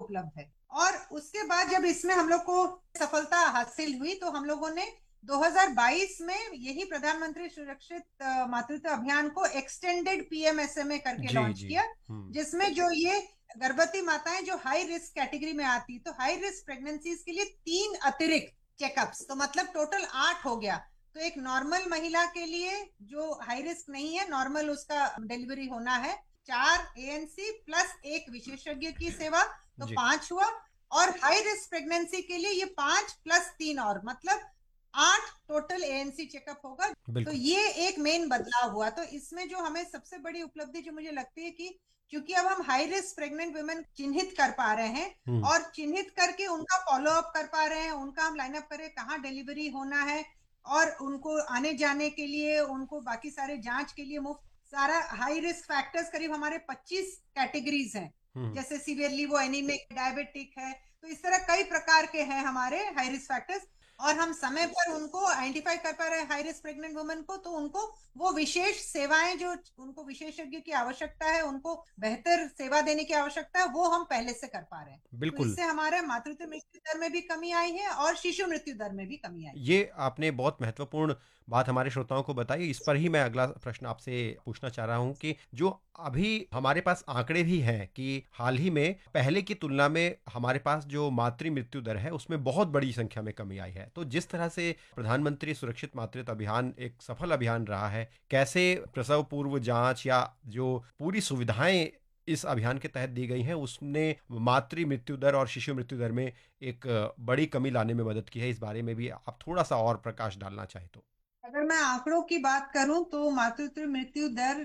उपलब्ध है। और उसके बाद जब इसमें हम लोग को सफलता हासिल हुई तो हम लोगों ने 2022 में यही प्रधानमंत्री सुरक्षित मातृत्व अभियान को एक्सटेंडेड पीएमएसएमए करके जी, लॉन्च जी। किया, हुँ। जिसमें जो ये गर्भवती माताएं जो हाई रिस्क कैटेगरी में आती, तो हाई रिस्क प्रेगनेंसीज के लिए 3 अतिरिक्त चेकअप्स, तो मतलब टोटल 8 हो गया। तो एक नॉर्मल महिला के लिए जो हाई रिस्क नहीं है, नॉर्मल उसका डिलीवरी होना है, 4 एएनसी प्लस एक विशेषज्ञ की सेवा, तो जी, 5 हुआ। और हाई रिस्क प्रेगनेंसी के लिए ये 5 + 3 और मतलब 8 टोटल एएनसी चेकअप होगा। तो बिल्कुल। ये एक मेन बदलाव हुआ। तो इसमें जो हमें सबसे बड़ी उपलब्धि जो मुझे लगती है कि क्योंकि अब हम हाई रिस्क प्रेग्नेंट वुमेन चिन्हित कर पा रहे हैं हुँ। और चिन्हित करके उनका फॉलो अप कर पा रहे हैं, उनका हम लाइनअप करें कहाँ डिलीवरी होना है, और उनको आने जाने के लिए, उनको बाकी सारे जांच के लिए मुफ्त सारा। हाई रिस्क फैक्टर्स करीब हमारे 25 कैटेगरीज हैं, हुँ। जैसे सीवियरली वो एनीमिक, डायबिटिक है, तो इस तरह कई प्रकार के हैं हमारे हाई रिस्क फैक्टर्स। और हम समय पर उनको आइडेंटिफाई कर पा रहे हैं हाई रिस्क प्रेग्नेंट वुमेन को, तो उनको वो विशेष सेवाएं जो उनको विशेषज्ञ की आवश्यकता है, उनको बेहतर सेवा देने की आवश्यकता है, वो हम पहले से कर पा रहे हैं। तो बिल्कुल। इससे हमारे मातृत्व मृत्यु दर में भी कमी आई है और शिशु मृत्यु दर में भी कमी आई है। ये आपने बहुत महत्वपूर्ण बात हमारे श्रोताओं को बताई। इस पर ही मैं अगला प्रश्न आपसे पूछना चाह रहा हूँ कि जो अभी हमारे पास आंकड़े भी हैं कि हाल ही में पहले की तुलना में हमारे पास जो मातृ मृत्यु दर है उसमें बहुत बड़ी संख्या में कमी आई है। तो जिस तरह से प्रधानमंत्री सुरक्षित मातृत्व अभियान एक सफल अभियान रहा है, कैसे प्रसव पूर्व जांच या जो पूरी सुविधाएं इस अभियान के तहत दी गई हैं उसने मातृ मृत्यु दर और शिशु मृत्यु दर में एक बड़ी कमी लाने में मदद की है, इस बारे में भी आप थोड़ा-सा और प्रकाश डालना चाहें तो? अगर मैं आंकड़ों की बात करूं तो मातृत्व मृत्यु दर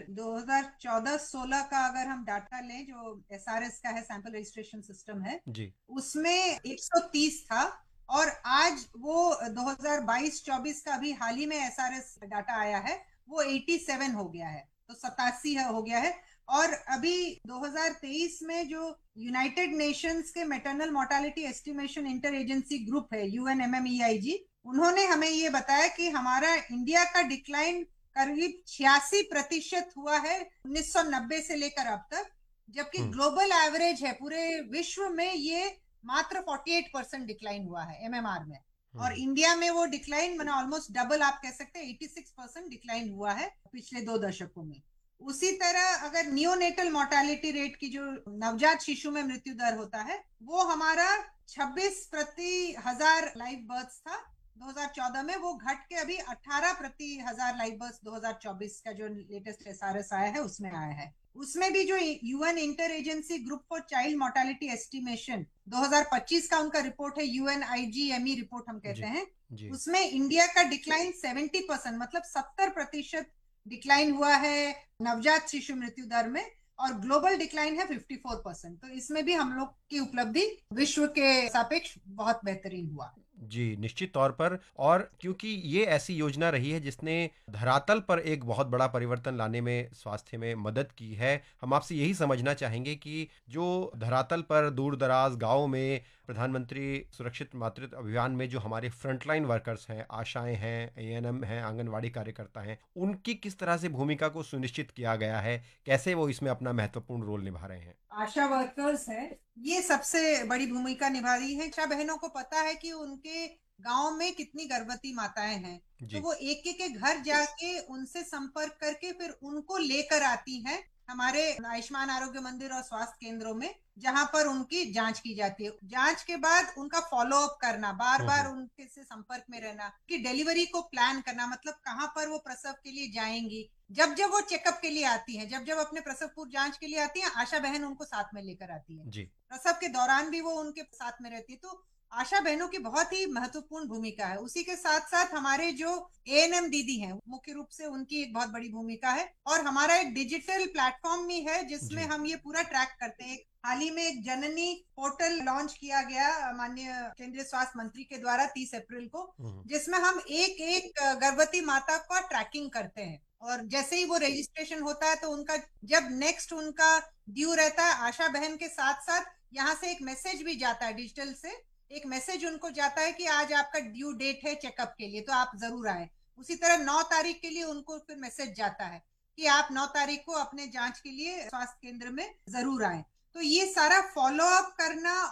2014-16 का अगर हम डाटा लें, जो एसआरएस का है, सैंपल रजिस्ट्रेशन सिस्टम है, जी। उसमें 130 था। और आज वो 2022-24 का अभी हाल ही में एसआरएस डाटा आया है, वो 87 हो गया है, तो 87 हो गया है। और अभी 2023 में जो यूनाइटेड नेशंस के maternal mortality estimation inter agency group है, यूएनएमएमईआईजी, उन्होंने हमें ये बताया कि हमारा इंडिया का डिक्लाइन करीब 86% हुआ है 1990 से लेकर अब तक, जबकि हुँ। ग्लोबल एवरेज है पूरे विश्व में ये मात्र 48% डिक्लाइन हुआ है एमएमआर में। और हुँ। इंडिया में वो डिक्लाइन मैंने ऑलमोस्ट डबल आप कह सकते हैं, 86% डिक्लाइन हुआ है पिछले 2 दशकों में। उसी तरह अगर नियोनेटल मोर्टालिटी रेट की, जो नवजात शिशु में मृत्यु दर होता है, वो हमारा 26 प्रति 1000 लाइव बर्थ था 2014 में, वो घट के अभी 18 प्रति 1000 लाइव बर्थ 2024 का जो लेटेस्ट एसआरएस आया है उसमें आया है। उसमें भी जो UN inter agency group for child mortality estimation 2025 का उनका रिपोर्ट है, यूएनआईजीएमई रिपोर्ट हम कहते जी, हैं, जी। उसमें इंडिया का डिक्लाइन 70%, मतलब 70% डिक्लाइन हुआ है नवजात शिशु मृत्यु दर में, और ग्लोबल डिक्लाइन है 54%। तो इसमें भी हम लोग की उपलब्धि विश्व के सापेक्ष बहुत बेहतरीन हुआ। जी, निश्चित तौर पर। और क्योंकि ये ऐसी योजना रही है जिसने धरातल पर एक बहुत बड़ा परिवर्तन लाने में स्वास्थ्य में मदद की है, हम आपसे यही समझना चाहेंगे कि जो धरातल पर दूर-दराज गाँव में प्रधानमंत्री सुरक्षित मातृत्व अभियान में जो हमारे फ्रंटलाइन वर्कर्स हैं, आशाएँ हैं, एएनएम हैं, आंगनवाड़ी कार्यकर्ता हैं, उनकी किस तरह से भूमिका को सुनिश्चित किया गया है? कैसे वो इसमें अपना महत्वपूर्ण रोल निभा रहे हैं? आशा वर्कर्स है, ये सबसे बड़ी भूमिका निभा रही है। आशा बहनों को पता है कि उनके गांव में कितनी गर्भवती माताएं हैं, तो जी। वो एक एक के घर जाके उनसे संपर्क करके फिर उनको लेकर आती हैं हमारे आयुष्मान आरोग्य मंदिर और स्वास्थ्य केंद्रों में, जहां पर उनकी जांच की जाती है। जांच के बाद उनका फॉलो अप करना, बार हुँ, बार हुँ। उनके से संपर्क में रहना, कि डिलीवरी को प्लान करना, मतलब कहाँ पर वो प्रसव के लिए जाएंगी। जब जब वो चेकअप के लिए आती हैं, जब जब अपने प्रसव पूर्व जांच के लिए आती हैं, आशा बहन उनको साथ में लेकर आती है। जी। प्रसव के दौरान भी वो उनके साथ में रहती है। तो आशा बहनों की बहुत ही महत्वपूर्ण भूमिका है। उसी के साथ साथ हमारे जो एएनएम दीदी हैं, मुख्य रूप से उनकी एक बहुत बड़ी भूमिका है। और हमारा एक डिजिटल प्लेटफॉर्म भी है जिसमें जी। हम ये पूरा ट्रैक करते हैं। हाल ही में एक जननी पोर्टल लॉन्च किया गया माननीय केंद्रीय स्वास्थ्य मंत्री के द्वारा 30 अप्रैल को, हुँ, हुँ। जिसमें हम एक एक गर्भवती माता का ट्रैकिंग करते हैं। और जैसे ही वो रजिस्ट्रेशन होता है तो उनका जब नेक्स्ट उनका ड्यू रहता है, आशा बहन के साथ साथ यहाँ से एक मैसेज भी जाता है, डिजिटल से एक मैसेज उनको जाता है कि आज आपका ड्यू डेट है चेकअप के लिए, तो आप जरूर आए। उसी तरह 9 तारीख के लिए उनको फिर मैसेज जाता है कि आप 9 तारीख को अपने जांच के लिए स्वास्थ्य केंद्र में जरूर आए। तो ये सारा फॉलो अप करना